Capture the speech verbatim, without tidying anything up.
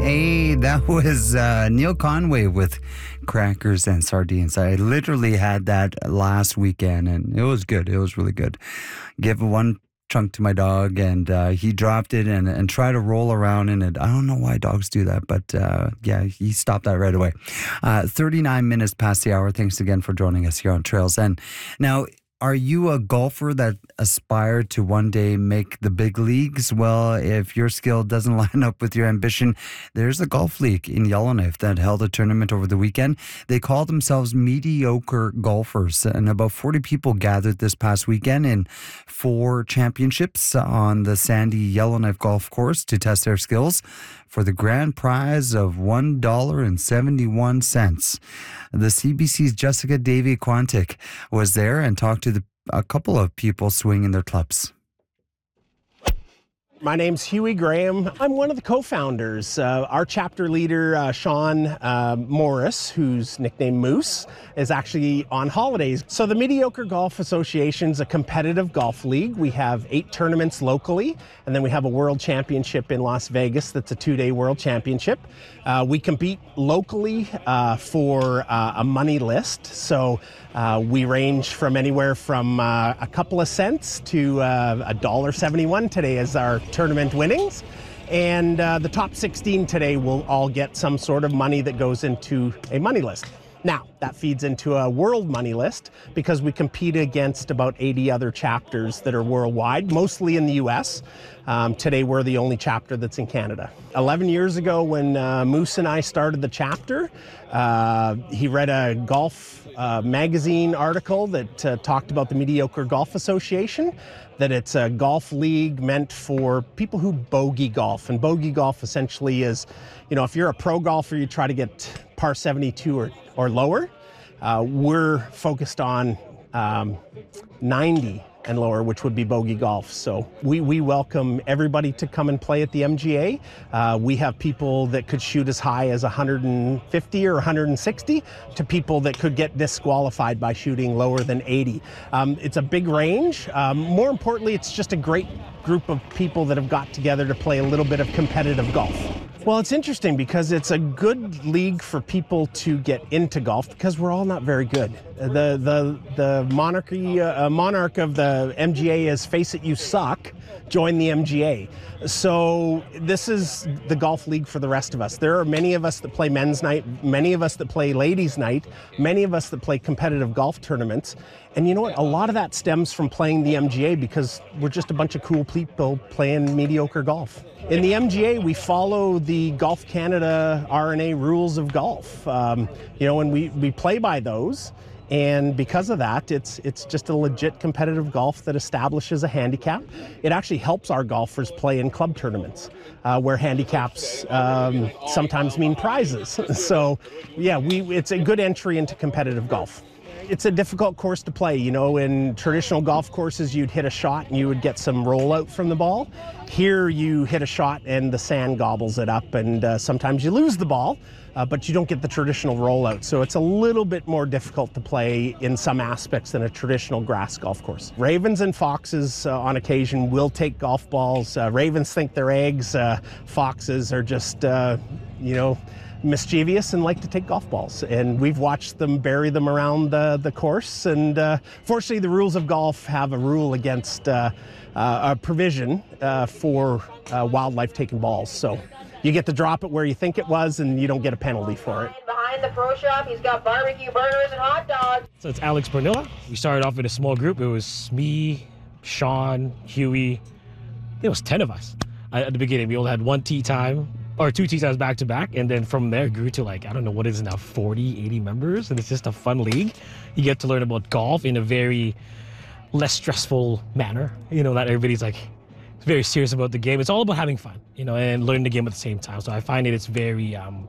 Hey, that was uh, Neil Conway with Crackers and Sardines. I literally had that last weekend, and it was good. It was really good. Give one chunk to my dog, and uh, he dropped it and, and tried to roll around in it. I don't know why dogs do that, but uh, yeah, he stopped that right away. Uh, thirty-nine minutes past the hour. Thanks again for joining us here on Trails End. Now, are you a golfer that aspired to one day make the big leagues? Well, if your skill doesn't line up with your ambition, there's a golf league in Yellowknife that held a tournament over the weekend. They call themselves Mediocre Golfers, and about forty people gathered this past weekend in four championships on the sandy Yellowknife golf course to test their skills for the grand prize of one dollar and seventy-one cents. The C B C's Jessica Davy-Quantic was there and talked to the, a couple of people swinging their clubs. My name's Huey Graham. I'm one of the co-founders. Uh, our chapter leader, uh, Sean uh, Morris, who's nicknamed Moose, is actually on holidays. So the Mediocre Golf Association is a competitive golf league. We have eight tournaments locally, and then we have a world championship in Las Vegas that's a two-day world championship. Uh, we compete locally uh, for uh, a money list. So uh, we range from anywhere from uh, a couple of cents to uh, one dollar seventy-one today as our tournament winnings. And uh, the top sixteen today will all get some sort of money that goes into a money list. Now, that feeds into a world money list because we compete against about eighty other chapters that are worldwide, mostly in the U S. Um, today, we're the only chapter that's in Canada. eleven years ago, when uh, Moose and I started the chapter, uh, he read a golf uh, magazine article that uh, talked about the Mediocre Golf Association, that it's a golf league meant for people who bogey golf. And bogey golf essentially is, you know, if you're a pro golfer, you try to get par seventy-two or, or lower. Uh, we're focused on um, ninety and lower, which would be bogey golf. So we, we welcome everybody to come and play at the M G A. Uh, we have people that could shoot as high as one hundred fifty or one hundred sixty to people that could get disqualified by shooting lower than eighty. Um, it's a big range. Um, more importantly, it's just a great group of people that have got together to play a little bit of competitive golf. Well, it's interesting because it's a good league for people to get into golf because we're all not very good. The the the monarchy uh, monarch of the M G A is face it, you suck. Join the M G A. So this is the golf league for the rest of us. There are many of us that play men's night, many of us that play ladies' night, many of us that play competitive golf tournaments. And you know what? A lot of that stems from playing the M G A because we're just a bunch of cool people playing mediocre golf. In the M G A, we follow the Golf Canada R N A rules of golf. Um, you know, and we, we play by those. And because of that, it's it's just a legit competitive golf that establishes a handicap. It actually helps our golfers play in club tournaments uh, where handicaps um, sometimes mean prizes. So, yeah, we it's a good entry into competitive golf. It's a difficult course to play. You know, in traditional golf courses, you'd hit a shot and you would get some rollout from the ball. Here, you hit a shot and the sand gobbles it up, and uh, sometimes you lose the ball, uh, but you don't get the traditional rollout. So it's a little bit more difficult to play in some aspects than a traditional grass golf course. Ravens and foxes, uh, on occasion, will take golf balls. Uh, ravens think they're eggs. Uh, foxes are just, uh, you know, mischievous and like to take golf balls, and we've watched them bury them around the, the course. And uh, fortunately, the rules of golf have a rule against uh, uh, a provision uh, for uh, wildlife taking balls. So you get to drop it where you think it was, and you don't get a penalty for it. Behind the pro shop, he's got barbecue burgers and hot dogs. So it's Alex Bernilla. We started off with a small group. It was me, Sean, Huey. It was ten of us at the beginning. We only had one tee time. Or two tee times back to back, and then from there grew to like, I don't know what is it now, forty, eighty members, and it's just a fun league. You get to learn about golf in a very less stressful manner. You know, not everybody's like very serious about the game. It's all about having fun, you know, and learning the game at the same time. So I find it it's very um,